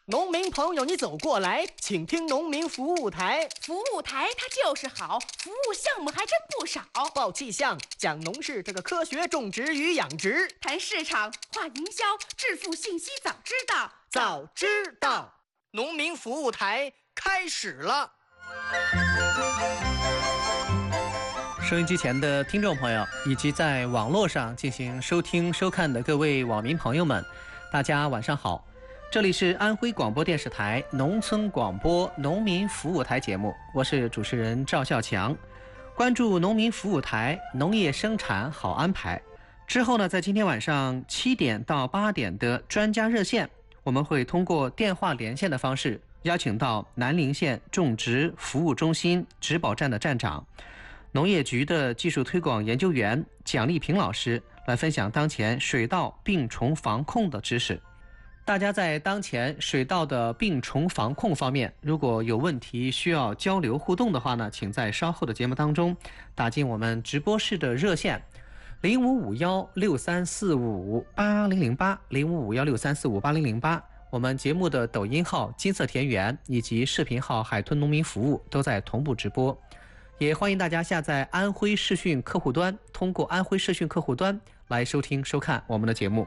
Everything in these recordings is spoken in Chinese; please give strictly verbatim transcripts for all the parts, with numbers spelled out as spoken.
农民朋友，你走过来，请听农民服务台。 服务台它就是好，服务项目还真不少。 报气象，讲农事这个科学种植与养殖， 谈市场，话营销，致富信息早知道， 早知道。农民服务台开始了。收音机前的听众朋友，以及在网络上进行收听收看的各位网民朋友们，大家晚上好。这里是安徽广播电视台农村广播农民服务台节目，我是主持人赵孝强。关注农民服务台，农业生产好安排。之后呢，在今天晚上七点到八点的专家热线，我们会通过电话连线的方式，邀请到南陵县种植服务中心植保站的站长、农业局的技术推广研究员蒋丽萍老师来分享当前水稻病虫防控的知识。大家在当前水稻的病虫防控方面，如果有问题需要交流互动的话呢，请在稍后的节目当中打进我们直播室的热线零五五幺六三四五八零零八零五五幺六三四五八零零八。我们节目的抖音号金色田园以及视频号海豚农民服务都在同步直播，也欢迎大家下载安徽视讯客户端，通过安徽视讯客户端来收听收看我们的节目。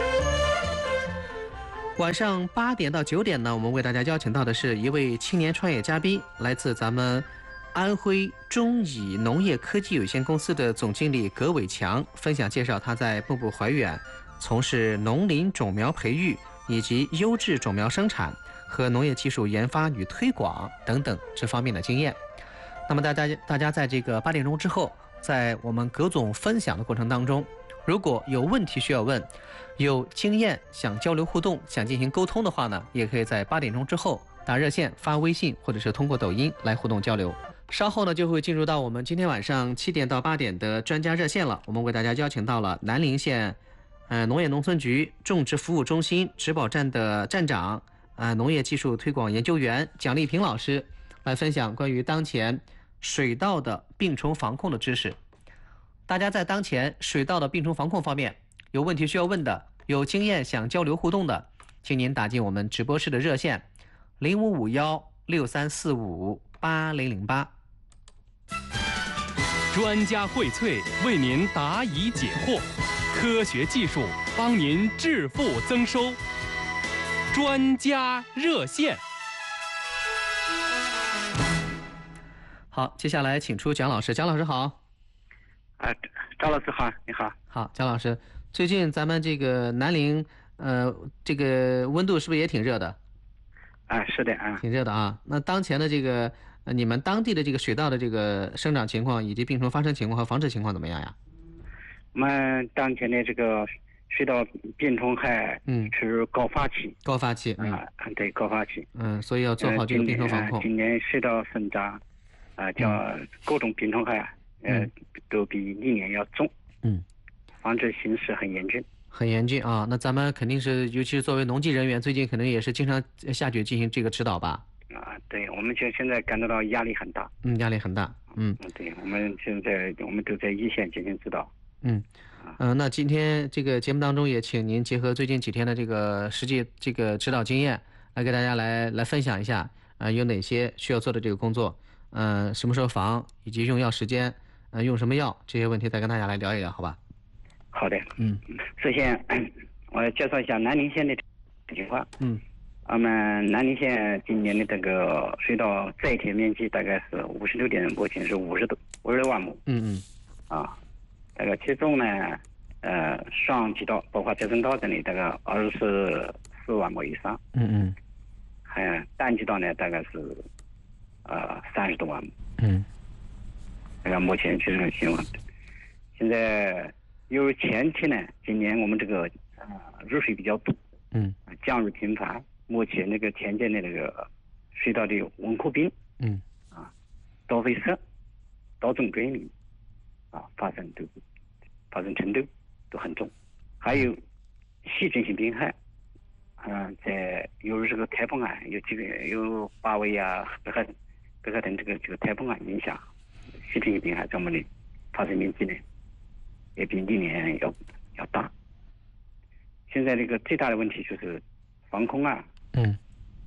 晚上八点到九点呢，我们为大家邀请到的是一位青年创业嘉宾，来自咱们安徽中乙农业科技有限公司的总经理葛伟强，分享介绍他在蚌埠怀远从事农林种苗培育以及优质种苗生产和农业技术研发与推广等等这方面的经验。那么大家大家在这个八点钟之后，在我们葛总分享的过程当中，如果有问题需要问，有经验想交流互动想进行沟通的话呢，也可以在八点钟之后打热线发微信或者是通过抖音来互动交流。稍后呢就会进入到我们今天晚上七点到八点的专家热线了，我们为大家邀请到了南陵县呃农业农村局种植服务中心植保站的站长呃农业技术推广研究员蒋丽萍老师来分享关于当前水稻的病虫防控的知识。大家在当前水稻的病虫防控方面有问题需要问的，有经验想交流互动的，请您打进我们直播室的热线零五五幺六三四五八零零八。 专家荟萃，为您答疑解惑，科学技术帮您致富增收。专家热线。 好，接下来请出蒋老师。蒋老师好。 啊，赵老师好，你好。 好，蒋老师，最近咱们这个南陵，呃，这个温度是不是也挺热的？ 啊，是的啊， 挺热的啊。那当前的这个，呃，你们当地的这个水稻的这个生长情况以及病虫发生情况和防治情况怎么样呀？ 我们当前的这个水稻病虫害，嗯，是高发期。 高发期，嗯， 啊，对，高发期。 嗯，所以要做好这个病虫防控。 呃、今年水稻生长，啊，叫各种病虫害啊。呃，都比历年要重，嗯，防治形势很严峻， 很严峻啊。那咱们肯定是，尤其是作为农技人员，最近可能也是经常下去进行这个指导吧？ 啊，对，我们就现在感觉到压力很大， 嗯，压力很大，嗯， 对，我们现在我们都在一线进行指导， 嗯，嗯、呃，那今天这个节目当中也请您结合最近几天的这个实际这个指导经验，来给大家来来分享一下，呃，有哪些需要做的这个工作，呃，什么时候防，以及用药时间。呃，用什么药？这些问题再跟大家来聊一聊，好吧？ 好的， 嗯， 首先我要介绍一下南陵县的情况。 嗯， 我们南陵县今年的这个水稻栽田面积大概是五十六点，目前是五十多五十六万亩。 嗯嗯， 啊，这个其中呢，呃，双季稻包括泽生稻这里大概二十四万亩以上。 嗯嗯， 还单季稻呢，大概是呃三十多万亩。 嗯。 这个目前这种情况，现在由于前期呢，今年我们这个呃雨水比较多， 嗯， 降雨频繁，目前那个田间的那个水稻的温枯病， 嗯， 啊，稻肥色、稻种追里，啊，发生都发生程度都很重，还有细菌性病害，嗯、呃，在由于这个台风啊，有几个有八位啊、北海北海等这个这个台风啊影响。细菌性病害在我们的发生面积呢，也比历年要要大。现在这个最大的问题就是防控啊， 嗯，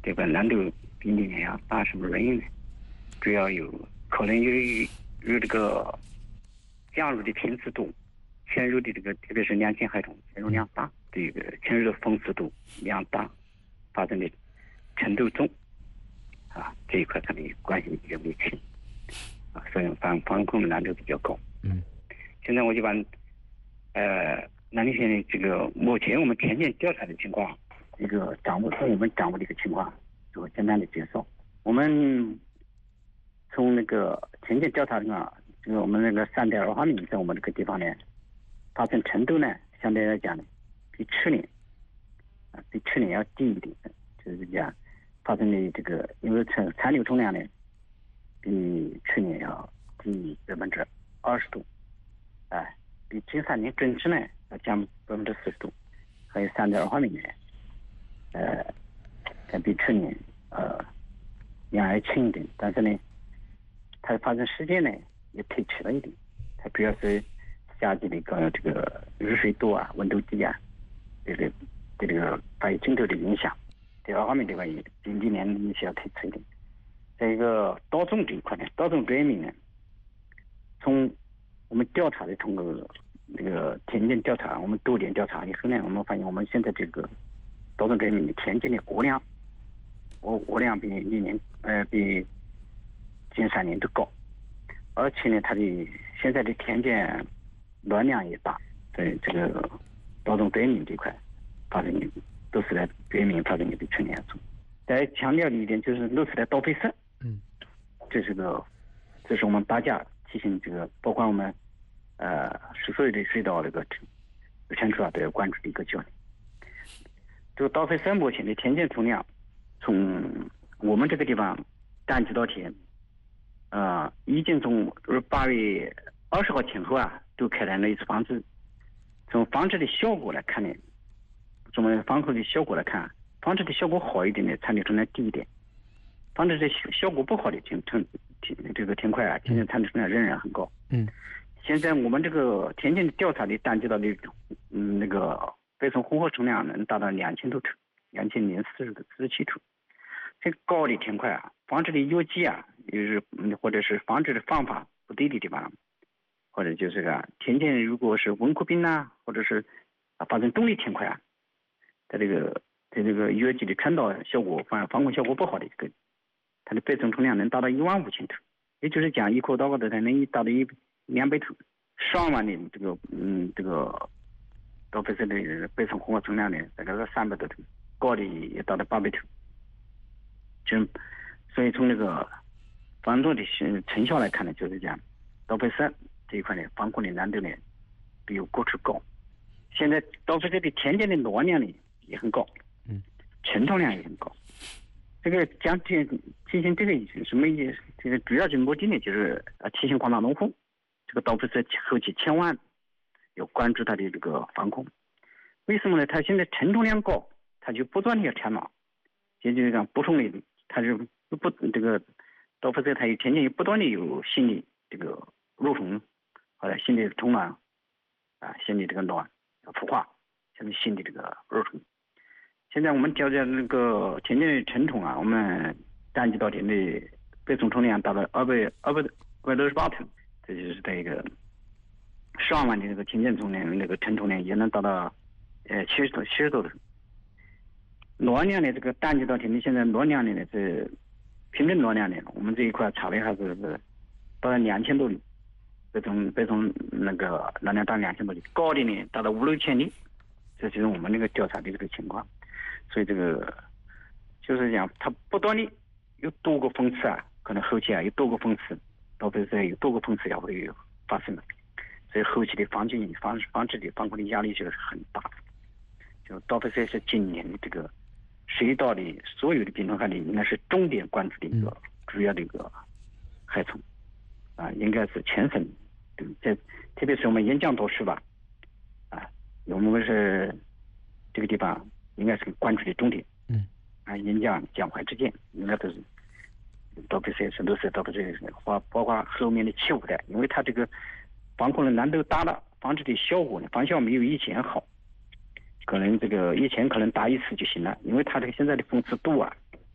这个难度比历年要大，什么原因呢？主要有可能由于有这个降入的频次多，潜入的这个特别是两性孩童潜入量大，这个潜入的风湿度量大，发生的程度重啊，这一块可能关系比较密切啊，所以防防控的难度比较高。 嗯， 现在我就把呃南宁县的这个目前我们田间调查的情况，这个掌握从我们掌握的一个情况做简单的介绍。我们从那个田间调查上，这个我们那个三点二花米在我们这个地方呢，发生程度呢，相对来讲呢，比去年啊比去年要低一点，就是讲发生的这个，因为残残留重量呢，比去年要低百分之二十多，哎，比近三年整体呢要降百分之四十多，还有三点二花米呢，呃，它比去年呃量还轻一点，但是呢，它发生时间呢也推迟了一点，它主要是夏季的一个这个雨水多啊、温度低啊，这个对这个发育镜头的影响。第二方面这块也比历年一些要推迟一点。在一个稻种这一块呢，稻种追命呢，从我们调查的通过那个田间调查，我们多点调查以后呢，我们发现我们现在这个稻种追命的田间的窝量，窝窝量比历年呃比近三年都高，而且呢，它的现在的田间卵量也大，所以这个稻种追命这块发生的都是在追命发生的比去年重。再强调的一点就是露出来稻肥色， 嗯， 这是个，这是我们大家提醒这个，包括我们呃所有的水稻这个产出啊都要关注的一个焦点。这个稻肥色目前的田间总量，从我们这个地方淡季稻田，呃，已经从八月二十号前后啊，都开展了一次防治。从防治的效果来看呢，从我们防控的效果来看，防治的效果好一点的残留重量低一点，防治的效果不好的田田这个田块啊，田间残留重量仍然很高。 嗯， 现在我们这个田间调查的淡季稻的嗯那个北松混合重量能达到两千多头，两千零四十四十七头。这个高的田块啊，防治的药剂啊，就是或者是防治的方法不对的地方，或者就是个田间如果是文库病啊，或者是啊发生动力田块啊，它这个在这个药剂的传导效果防防控效果不好的一个，它的北松重量能达到一万五千头，也就是讲一棵稻谷它能达到一两百头，上万的这个嗯这个稻肥色的北松混合重量呢，大概是三百多头，高的也达到八百头。就所以从那个防控的成效来看呢，就是讲稻肥色这一块呢，防控的难度呢比过去高。现在稻肥色的田间的卵量呢也很高， 嗯， 成重量也很高。这个将进进行这个什么意思？这个主要的目的呢，就是呃提醒广大农户，这个稻肥色后期千万要关注它的这个防控。为什么呢？它现在成重量高，它就不断的要填码，也就是讲补充的，它是不这个稻肥色它有田间有不断的有新的这个蠕虫，或者新的虫卵啊，新的这个卵孵化，现在新的这个蠕虫。现在我们调查那个田间的成虫啊，我们淡季稻田的北松重量达到二百二百二百六十八头，这就是在一个上万的那个田间重量那个成虫量也能达到呃七十多七十多头。卵量的这个淡季稻田的现在卵量呢是平均卵量呢，我们这一块查的还是达到两千多粒，北松北松那个卵量达两千多粒，高的呢达到五六千粒，这就是我们那个调查的这个情况。所以这个就是讲，它不断的有多个风次啊，可能后期啊有多个风次，稻肥色有多个风次也会发生的，所以后期的防治防防治的防控的压力就是很大的。就稻肥色是今年的这个水稻的所有的病虫害里，应该是重点关注的一个主要的一个害虫啊，应该是全省在特别是我们沿江多区吧，啊，我们是这个地方应该是关注的重点。 嗯， 啊，沿江江淮之间应该都是稻肥色是都是稻肥色，包包括后面的气雾带，因为它这个防控的难度大了，防治的效果呢，防效没有以前好。可能这个以前可能打一次就行了，因为它这个现在的风湿度啊，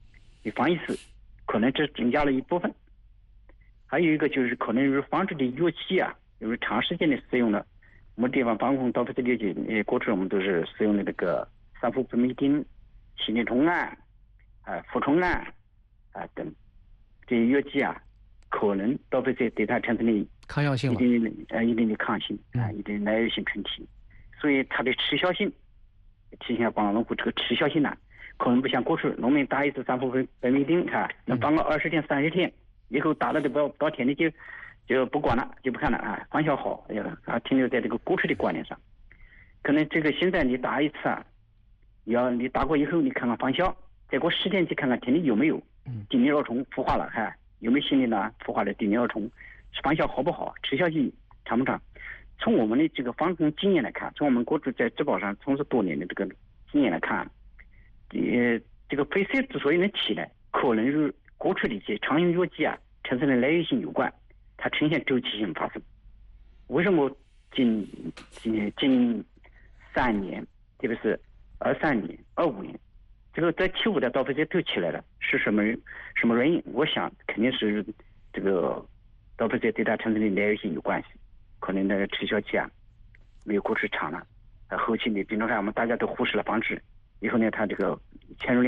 的防疫时，可能只增加了一部分。还有一个就是可能是防治的药剂啊，因为长时间的使用了，我们地方防控盗飞的药剂，呃，过去我们都是使用的这个三氟苯美丁、西内冲胺、啊、氟冲胺啊等这些药剂啊，可能盗飞者对它产生的抗药性一定的呃一定的抗性啊，一定的耐药性群体，所以它的持效性，提醒下广大农户这个持效性呢，可能不像过去农民打一次三氟苯美丁啊，能防个二十天、三十天，以后打了这不到天的就就不管了，就不看了啊，防效好，啊停留在这个过去的观念上。可能这个现在你打一次啊，要你打过以后，你看看防效，再过十天去看看天里有没有地面蛾虫孵化了，哈，有没有新的呢孵化的地面蛾虫，防效好不好，持效性长不长？从我们的这个防控经验来看，从我们过去在植保上从事多年的这个经验来看，呃，这个飞蛇之所以能起来，可能是过去的一些常用药剂啊产生的耐药性有关，它呈现周期性发生。为什么近近近三年，特别是二三年、二五年，这个在七五的盗飞蛇都起来了，是什么什么原因？我想肯定是这个盗飞蛇对它产生的耐药性有关系，可能那个持效期啊没有过去长了，后期的病虫害我们大家都忽视了防治，以后呢，它这个潜入量